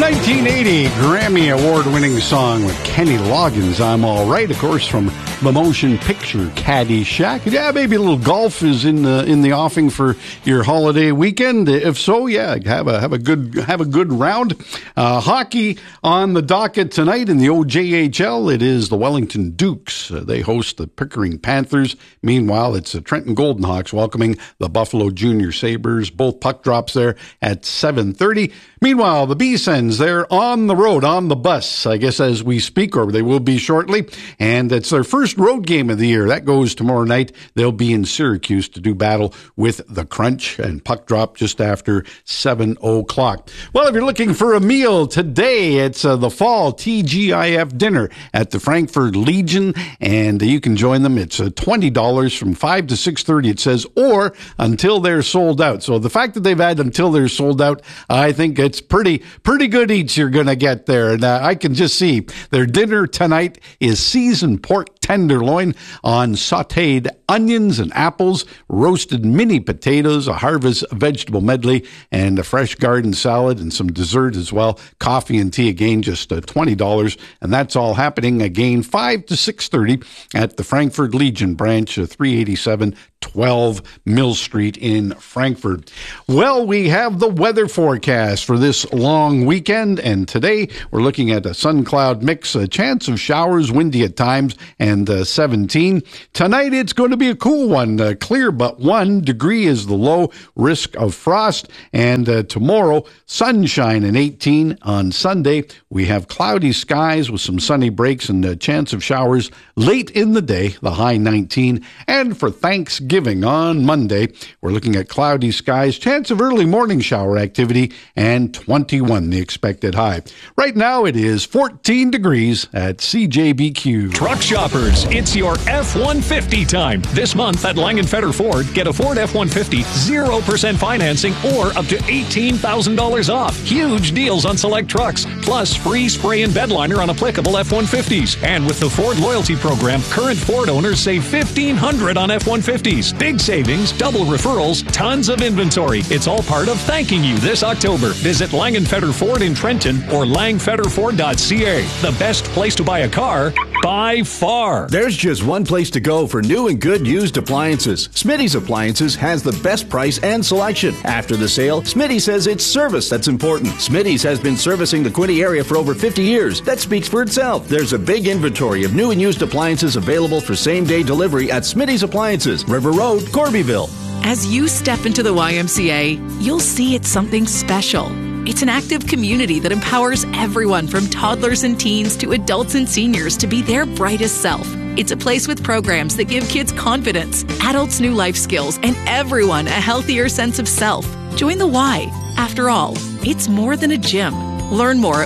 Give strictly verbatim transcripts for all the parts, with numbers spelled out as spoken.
nineteen eighty Grammy Award-winning song with Kenny Loggins, I'm All Right, of course, from the motion picture Caddyshack. Yeah, maybe a little golf is in the in the offing for your holiday weekend. If so, yeah, have a have a good have a good round. Uh, hockey on the docket tonight in the O J H L. It is the Wellington Dukes. Uh, they host the Pickering Panthers. Meanwhile, it's the Trenton Golden Hawks welcoming the Buffalo Junior Sabres. Both puck drops there at seven thirty. Meanwhile, the B-Sens, they're on the road, on the bus, I guess, as we speak, or they will be shortly. And it's their first road game of the year. That goes tomorrow night. They'll be in Syracuse to do battle with the Crunch, and puck drop just after seven o'clock. Well, if you're looking for a meal today, it's uh, the fall T G I F dinner at the Frankfurt Legion, and you can join them. It's uh, twenty dollars from five to six thirty, it says, or until they're sold out. So the fact that they've had until they're sold out, I think it's pretty pretty good eats you're going to get there. And uh, I can just see their dinner tonight is seasoned pork tenderloin on sautéed onions and apples, roasted mini potatoes, a harvest vegetable medley, and a fresh garden salad, and some dessert as well. Coffee and tea, again, just uh, twenty dollars. And that's all happening, again, five to six thirty at the Frankfurt Legion branch, uh, three eighty-seven twelve Mill Street in Frankfurt. Well, we have the weather forecast for this long weekend, and today we're looking at a sun-cloud mix, a chance of showers, windy at times, and uh, seventeen. Tonight it's going to be a cool one, uh, clear, but one degree is the low, risk of frost, and uh, tomorrow sunshine and eighteen. On Sunday we have cloudy skies with some sunny breaks and a chance of showers late in the day, the high nineteen. And for Thanksgiving on Monday, we're looking at cloudy skies, chance of early morning shower activity, and twenty-one the expected high. Right now it is fourteen degrees at C J B Q. Truck shoppers, it's your F one fifty time. This month at Langenfetter Ford, get a Ford F one fifty, zero percent financing or up to eighteen thousand dollars off. Huge deals on select trucks, plus free spray and bed liner on applicable F one fifties. And with the Ford Loyalty Program, current Ford owners save fifteen hundred dollars on F one fifties. Big savings, double referrals, tons of inventory. It's all part of thanking you this October. Visit Langenfetter Ford in Trenton or langfetter ford dot c a. The best place to buy a car by far. There's just one place to go for new and good used appliances. Smitty's Appliances has the best price and selection. After the sale, Smitty says it's service that's important. Smitty's has been servicing the Quinte area for over fifty years. That speaks for itself. There's a big inventory of new and used appliances available for same-day delivery at Smitty's Appliances, River Road, Corbyville. As you step into the Y M C A, you'll see it's something special. It's an active community that empowers everyone from toddlers and teens to adults and seniors to be their brightest self. It's a place with programs that give kids confidence, adults new life skills, and everyone a healthier sense of self. Join the Y. After all, it's more than a gym. Learn more at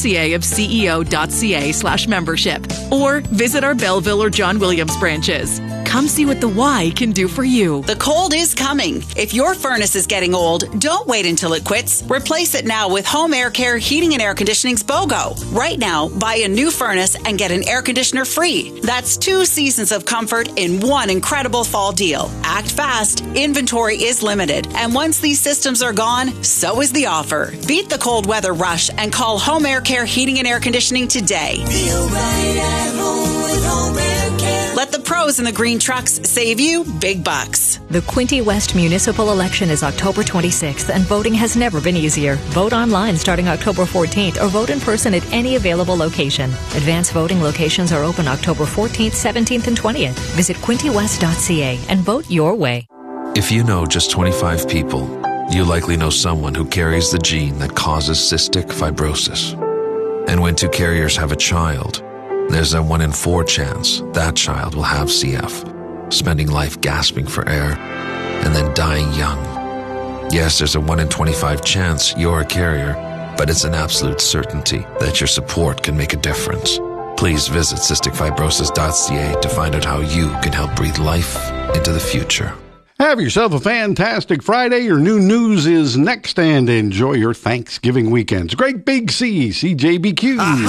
ymcaofceo.ca slash membership or visit our Belleville or John Williams branches. Come see what the Y can do for you. The cold is coming. If your furnace is getting old, don't wait until it quits. Replace it now with Home Air Care Heating and Air Conditioning's BOGO. Right now, buy a new furnace and get an air conditioner free. That's two seasons of comfort in one incredible fall deal. Act fast. Inventory is limited. And once these systems are gone, so is the offer. Beat the cold weather rush and call Home Air Care Heating and Air Conditioning today. Feel right at home with Home Air Care. Let the pros in the green trucks save you big bucks. The Quinte West municipal election is October twenty-sixth, and voting has never been easier. Vote online starting October fourteenth or vote in person at any available location. Advance voting locations are open October fourteenth, seventeenth, and twentieth. Visit quinte west dot c a and vote your way. If you know just twenty-five people, you likely know someone who carries the gene that causes cystic fibrosis. And when two carriers have a child, there's a one in four chance that child will have C F, spending life gasping for air and then dying young. Yes, there's a one in twenty-five chance you're a carrier, but it's an absolute certainty that your support can make a difference. Please visit cystic fibrosis dot c a to find out how you can help breathe life into the future. Have yourself a fantastic Friday. Your new news is next, and enjoy your Thanksgiving weekends. Great Big C, C J B Q.